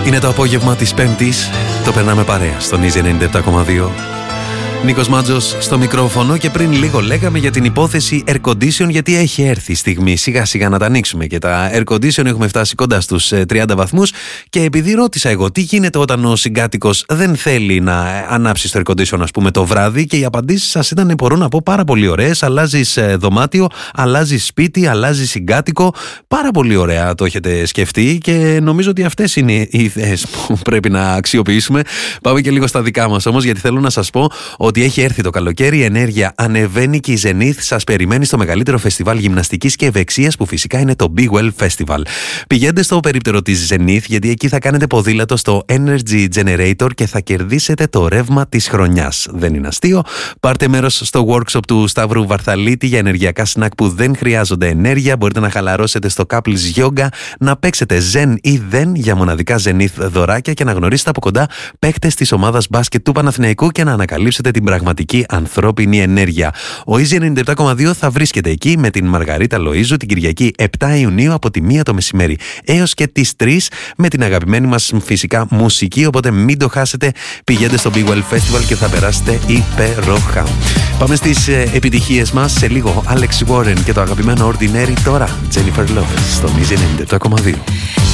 Είναι το απόγευμα της Πέμπτης, το περνάμε παρέα στον Easy 97,2. Νίκος Μάτζος στο μικρόφωνο και πριν λίγο λέγαμε για την υπόθεση air condition, γιατί έχει έρθει η στιγμή σιγά σιγά να τα ανοίξουμε και τα air condition. Έχουμε φτάσει κοντά στους 30 βαθμούς και επειδή ρώτησα εγώ τι γίνεται όταν ο συγκάτοικος δεν θέλει να ανάψει το air condition, ας πούμε, το βράδυ, και οι απαντήσεις σας ήταν, μπορώ να πω, πάρα πολύ ωραίες. Αλλάζεις δωμάτιο, αλλάζεις σπίτι, αλλάζεις συγκάτοικο. Πάρα πολύ ωραία το έχετε σκεφτεί και νομίζω ότι αυτές είναι οι ιδέες που πρέπει να αξιοποιήσουμε. Πάμε και λίγο στα δικά μας όμως, γιατί θέλω να σας πω ότι έχει έρθει το καλοκαίρι, η ενέργεια ανεβαίνει και η Zenith σας περιμένει στο μεγαλύτερο φεστιβάλ γυμναστικής και ευεξίας, που φυσικά είναι το Big Well Festival. Πηγαίνετε στο περίπτερο της Zenith, γιατί εκεί θα κάνετε ποδήλατο στο Energy Generator και θα κερδίσετε το ρεύμα της χρονιάς. Δεν είναι αστείο. Πάρτε μέρος στο workshop του Σταύρου Βαρθαλίτη για ενεργειακά σνακ που δεν χρειάζονται ενέργεια. Μπορείτε να χαλαρώσετε στο Couples Yoga, να παίξετε Zen ή Δεν για μοναδικά Zenith δωράκια και να γνωρίσετε από κοντά παίκτες της ομάδας μπάσκετ του Παναθηναϊκού και να ανακαλύψετε την πραγματική ανθρώπινη ενέργεια. Ο Easy 97,2 θα βρίσκεται εκεί με την Μαργαρίτα Λοΐζου την Κυριακή 7 Ιουνίου από τη 1 το μεσημέρι έως και τις 3 με την αγαπημένη μας φυσικά μουσική, οπότε μην το χάσετε. Πηγαίνετε στο Big Well Festival και θα περάσετε υπέροχα. Πάμε στις επιτυχίες μας. Σε λίγο Alex Warren και το αγαπημένο Ordinary, τώρα Jennifer Lopez στο Easy 97,2.